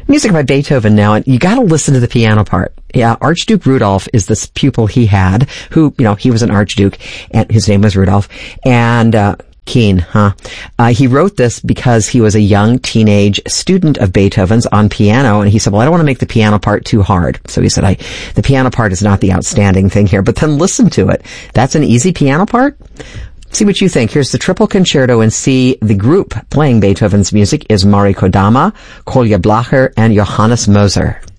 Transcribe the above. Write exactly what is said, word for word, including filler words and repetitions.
Music by Beethoven now, and you gotta listen to the piano part. Yeah, Archduke Rudolph is this pupil he had, who, you know, he was an Archduke, and his name was Rudolph, and, uh, Keen, huh? Uh, he wrote this because he was a young teenage student of Beethoven's on piano, and he said, well, I don't want to make the piano part too hard. So he said, I, the piano part is not the outstanding thing here, but then listen to it. That's an easy piano part? See what you think. Here's the Triple Concerto in C. The group playing Beethoven's music is Mari Kodama, Kolja Blacher, and Johannes Moser.